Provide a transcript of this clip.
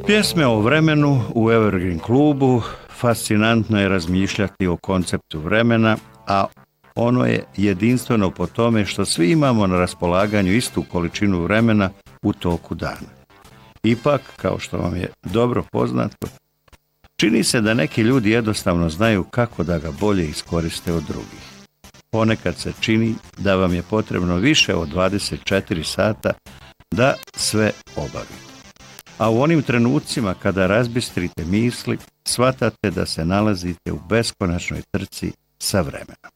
Pjesme o vremenu u Evergreen klubu, fascinantno je razmišljati o konceptu vremena, a ono je jedinstveno po tome što svi imamo na raspolaganju istu količinu vremena u toku dana. Ipak, kao što vam je dobro poznato, čini se da neki ljudi jednostavno znaju kako da ga bolje iskoriste od drugih. Ponekad se čini da vam je potrebno više od 24 sata da sve obavite. A u onim trenucima kada razbistrite misli, shvatate da se nalazite u beskonačnoj trci sa vremenom.